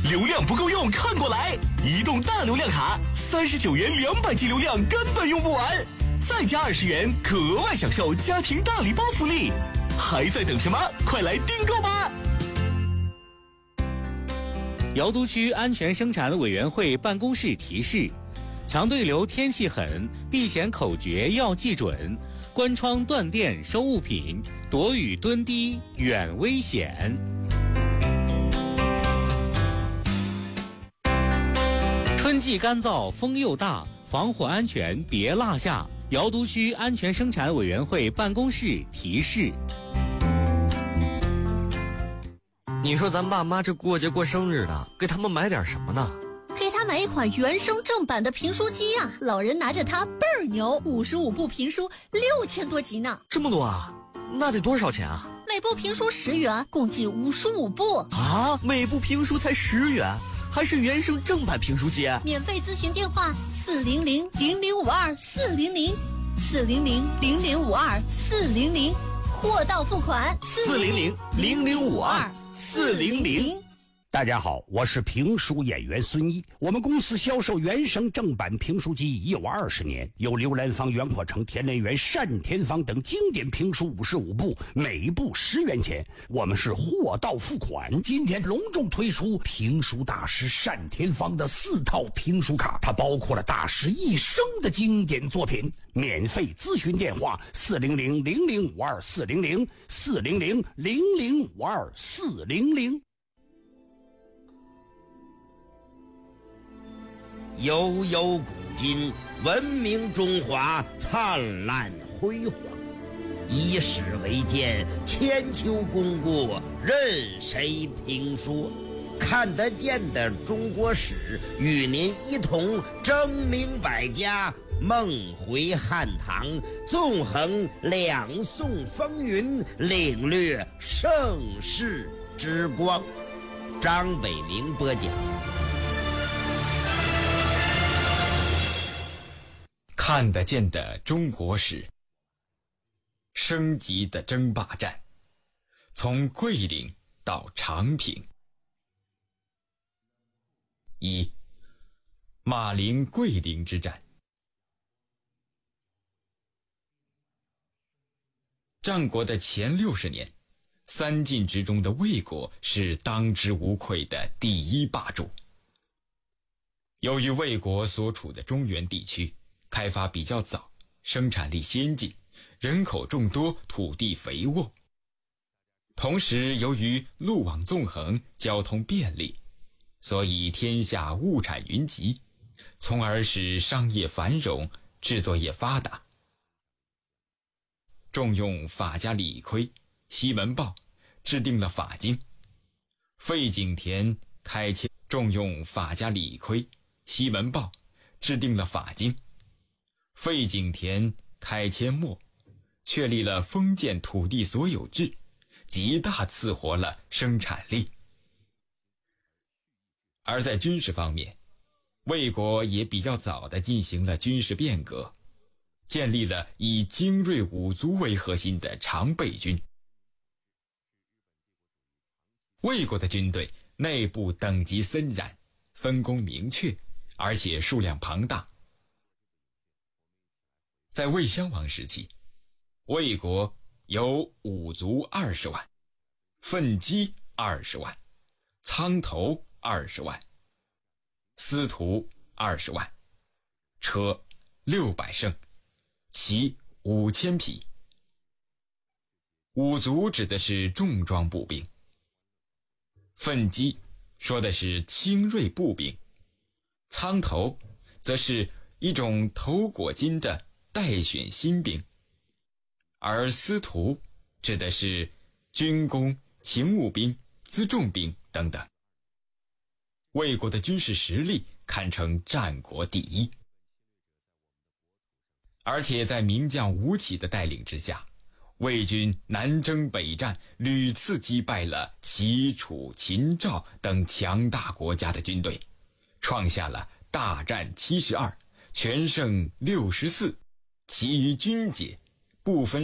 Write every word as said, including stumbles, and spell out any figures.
流量不够用看过来，移动大流量卡三十九元两百 G 流量根本用不完，再加二十元可额外享受家庭大礼包福利，还在等什么？快来订购吧！ 瑶都区安全生产委员会办公室提示：强对流天气狠，避险口诀要记准，关窗断电收物品，躲雨蹲低远危险。春季干燥，风又大，防火安全别落下。瑶都区安全生产委员会办公室提示。 你说咱爸妈这过节过生日的，给他们买点什么呢？ 给他买一款原声正版的评书机啊，老人拿着它倍儿牛，五十五部评书，六千多集呢。 这么多啊？那得多少钱啊？ 每部评书十元，共计五十五部啊！每部评书才十元，还是原声正版评书机？ 免费咨询电话：四零零零零五二四零零，四零零零零五二四零零，货到付款。 四零零零零五二四零零。 大家好，我是评书演员孙一。我们公司销售原声正版评书机已有二十年，有刘兰芳、袁阔成、田连元、单田芳等经典评书五十五部，每部十元钱。我们是货到付款。 今天隆重推出评书大师单田芳的四套评书卡，它包括了大师一生的经典作品。 免费咨询电话：四零零零零五二四零零，四零零零零五二四零零。 悠悠古今，文明中华灿烂辉煌。以史为鉴，千秋功过任谁评说？看得见的中国史，与您一同争明百家，梦回汉唐，纵横两宋风云，领略盛世之光。张北明播讲。 看得见的中国史，升级的争霸战，从桂林到长平。一、马陵桂林之战。战国的前六十年，三晋之中的魏国是当之无愧的第一霸主。由于魏国所处的中原地区开发比较早，生产力先进，人口众多，土地肥沃。同时由于路网纵横，交通便利，所以天下物产云集，从而使商业繁荣，制作业发达。重用法家李悝、西门豹，制定了法经。费景田开迁，重用法家李悝、西门豹，制定了法经。费景田开迁末，确立了封建土地所有制，极大刺活了生产力。而在军事方面，魏国也比较早地进行了军事变革，建立了以精锐五族为核心的常备军。魏国的军队内部等级森然，分工明确，而且数量庞大。在魏襄王时期，魏国有五族二十万，奋击二十万，苍头二十万，司徒二十万，车六百乘，骑五千匹。五族指的是重装步兵，奋击说的是精锐步兵，苍头则是一种头裹金的待选新兵，而司徒指的是军工、勤务兵、辎重兵等等。魏国的军事实力堪称战国第一，而且在名将吴起的带领之下，魏军南征北战，屡次击败了齐、楚、秦、赵等强大国家的军队，创下了大战七十二，全胜六十四，其余军解不分